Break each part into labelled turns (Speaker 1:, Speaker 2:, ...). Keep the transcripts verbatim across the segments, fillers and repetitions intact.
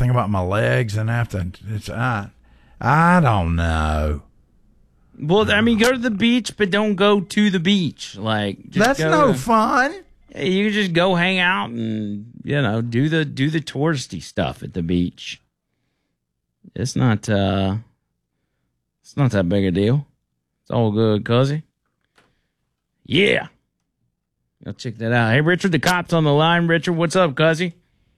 Speaker 1: think about my legs and have to. It's I, I don't know.
Speaker 2: Well, I mean, go to the beach, but don't go to the beach. Like just
Speaker 1: that's
Speaker 2: go
Speaker 1: no
Speaker 2: to,
Speaker 1: fun.
Speaker 2: You just go hang out and you know do the do the touristy stuff at the beach. It's not uh, it's not that big a deal. It's all good, cuzzy. Yeah, go check that out. Hey, Richard, the cop's on the line. Richard, what's up, cuzzy?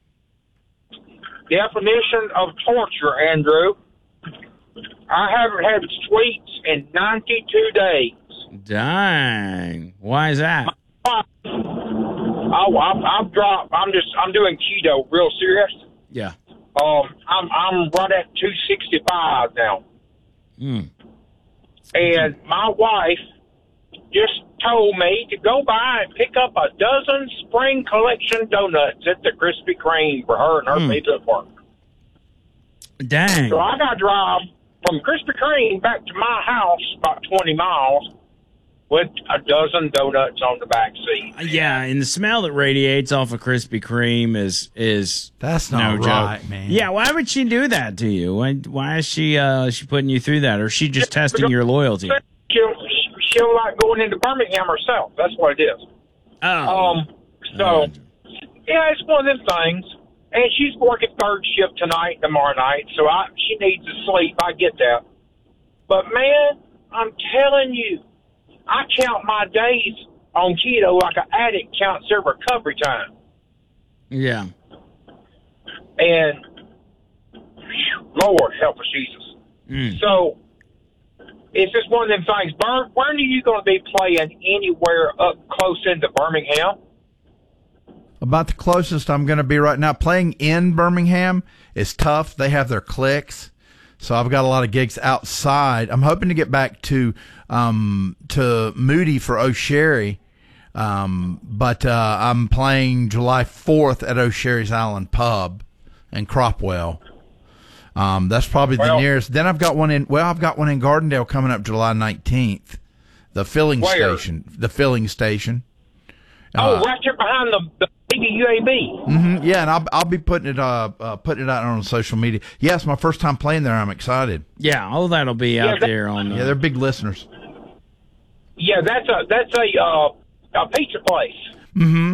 Speaker 3: Definition of torture, Andrew. I haven't had sweets in ninety-two days.
Speaker 2: Dang. Why is that?
Speaker 3: I, I'm, I'm dropped. I'm just. I'm doing keto, real serious.
Speaker 2: Yeah.
Speaker 3: Um, I'm. I'm right at two sixty-five now.
Speaker 2: Hmm.
Speaker 3: And my wife just told me to go by and pick up a dozen spring collection donuts at the Krispy Kreme for her and her
Speaker 2: Mm.
Speaker 3: people at work.
Speaker 2: Dang.
Speaker 3: So I got to drive from Krispy Kreme back to my house, about twenty miles, with a dozen donuts on the back seat.
Speaker 2: Yeah, and the smell that radiates off of Krispy Kreme is is
Speaker 1: That's not
Speaker 2: no
Speaker 1: right,
Speaker 2: joke.
Speaker 1: man.
Speaker 2: Yeah, why would she do that to you? Why, why is she uh, she putting you through that, or is she just testing your loyalty?
Speaker 3: She'll, she'll like going into Birmingham herself. That's what it is.
Speaker 2: Oh,
Speaker 3: Um. So,
Speaker 2: Uh,
Speaker 3: yeah, it's one of them things. And she's working third shift tonight, tomorrow night, so I she needs to sleep. I get that. But, man, I'm telling you, I count my days on keto like an addict counts their recovery time.
Speaker 2: yeah.
Speaker 3: And, whew, Lord, help us, Jesus.
Speaker 2: Mm.
Speaker 3: So, it's just one of them things. Bern, when are you going to be playing anywhere up close into Birmingham?
Speaker 1: About the closest I'm going to be right now. Playing in Birmingham is tough. They have their cliques, so I've got a lot of gigs outside. I'm hoping to get back to um, to Moody for O'Sherry, um, but uh, I'm playing July fourth at O'Sherry's Island Pub in Cropwell. Um, that's probably the
Speaker 3: Well-
Speaker 1: nearest. Then I've got one in. Well, I've got one in Gardendale coming up July nineteenth. The filling
Speaker 3: Where?
Speaker 1: station. The filling station.
Speaker 3: Oh,
Speaker 1: Uh,
Speaker 3: right there behind the, the U A B.
Speaker 1: Mm-hmm, yeah, and I'll I'll be putting it uh, uh putting it out on social media. Yeah, it's my first time playing there. I'm excited.
Speaker 2: Yeah, all that'll be out
Speaker 3: that-
Speaker 2: there on. Uh,
Speaker 1: Yeah, they're big listeners.
Speaker 3: Yeah, that's a that's a uh, a pizza place.
Speaker 1: Mm-hmm.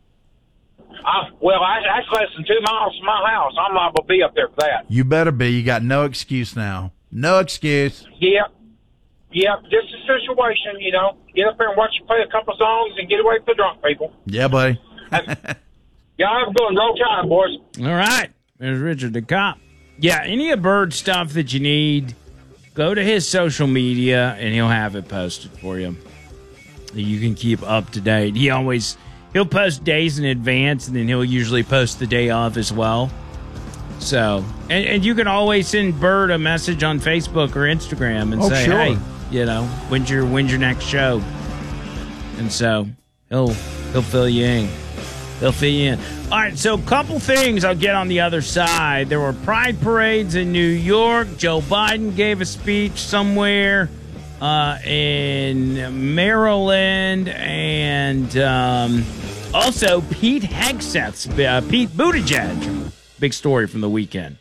Speaker 3: I, well, I, that's less than two miles from my house. I'm liable to be up there for that.
Speaker 1: You better be. You got no excuse now. No excuse.
Speaker 3: Yep. Yep. Just a situation, you know. Get up there and watch you play a couple songs and get away from the drunk people.
Speaker 1: Yeah, buddy.
Speaker 3: Yeah, I'm going roll tide, boys.
Speaker 2: All right. There's Richard the Cop. Yeah, any of Bird stuff that you need, go to his social media and he'll have it posted for you. You can keep up to date. He always he'll post days in advance, and then he'll usually post the day of as well. So, and, and you can always send Bird a message on Facebook or Instagram and
Speaker 1: Oh,
Speaker 2: say,
Speaker 1: sure.
Speaker 2: hey, you know, when's your when's your next show? And so he'll he'll fill you in. They'll fill you in. All right, so a couple things I'll get on the other side. There were pride parades in New York. Joe Biden gave a speech somewhere uh, in Maryland. And um, also Pete Hegseth's, uh, Pete Buttigieg. Big story from the weekend.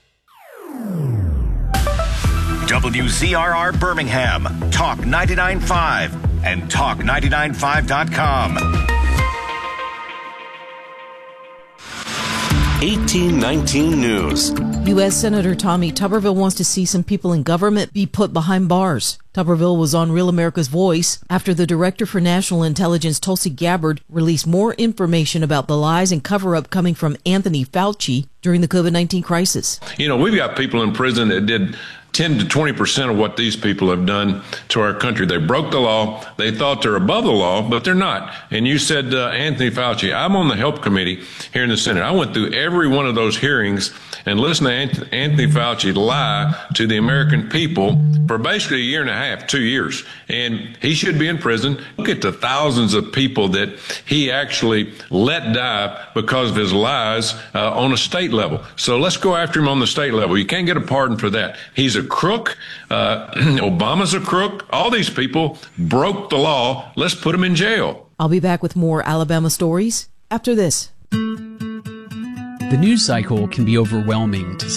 Speaker 4: W Z R R Birmingham, Talk ninety-nine point five, and talk ninety-nine five dot com.
Speaker 5: eighteen nineteen News.
Speaker 6: U S. Senator Tommy Tuberville wants to see some people in government be put behind bars. Tuberville was on Real America's Voice after the Director for National Intelligence, Tulsi Gabbard, released more information about the lies and cover-up coming from Anthony Fauci during the COVID nineteen crisis.
Speaker 7: You know, we've got people in prison that did ten to twenty percent of what these people have done to our country. They broke the law. They thought they're above the law, but they're not. And you said, uh, Anthony Fauci, I'm on the help committee here in the Senate. I went through every one of those hearings and listened to Anthony Fauci lie to the American people for basically a year and a half, two years. And he should be in prison. Look at the thousands of people that he actually let die because of his lies uh, on a state level. So let's go after him on the state level. You can't get a pardon for that. He's a crook. Uh, Obama's a crook. All these people broke the law. Let's put them in jail.
Speaker 6: I'll be back with more Alabama stories after this.
Speaker 8: The news cycle can be overwhelming, to